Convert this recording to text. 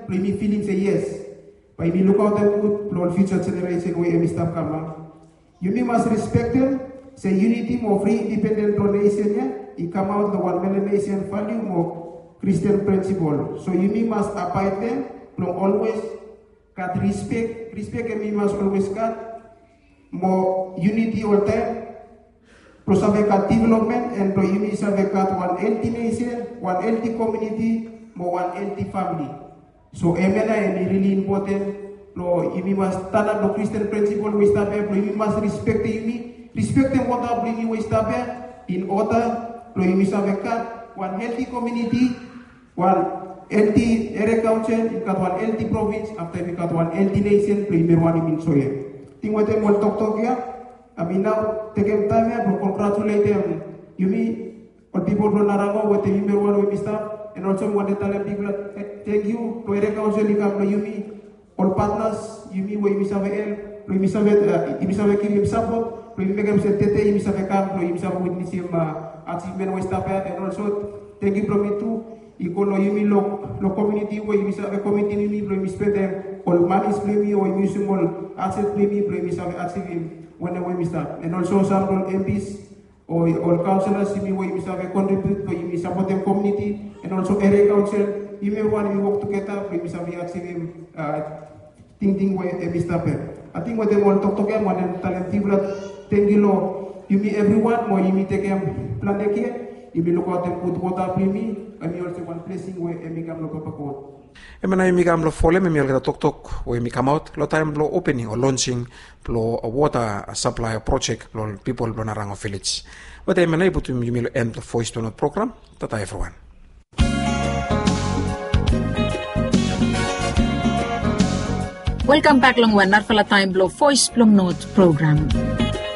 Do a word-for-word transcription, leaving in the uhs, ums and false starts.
play me feeling say yes. But we look out and put for future generation where we stop come. You must respect them. Say unity more free independent nation yeah. It come out the one million nation value more Christian principle. So you must abide them. From always got respect. Respect and we must always got more unity all time. Plus avec development and to you must have got one healthy nation, one healthy community, more one healthy family. So amen is really important. So you must stand up the Christian principle we start there. You must respect you. Respect them what I bring you we start there. In order, so you must have got one healthy community, one healthy area council, you got one healthy province, after you got one healthy nation, so you one in so here. Think what they will talk to here. I mean now take them time here to congratulate them. You mean or people from Narango what they remember one we start and also want to tell them people thank you to area council you come to you mean all partners you mean we miss have help, we miss have you miss have give him support, we make them say tete you miss have come, we miss have witness him achievement we start here and also thank you from me too. Iko lo yumi lo lo community wo yumi sa community ni lo yumi spend all money play me or yumi small asset play me play me sa active when we yumi start and also some M Ps or or councillors yumi wo yumi sa contribute to yumi support them community and also area council yumi one we work together play me sa active thinking way yumi start I think what they want talk to them one talent develop thank you lo yumi everyone mo yumi take them plan here yumi look out and put water play me kami also one blessing where emi kam lo papakot. Emana emi kam lo folem emi alga tok tok where emi come out lo time lo opening or launching lo water supply project lo people lo Narango village. What emana ibutu emi lo end the voice to not program. Tata everyone. Welcome back long one narfala time lo voice long note program.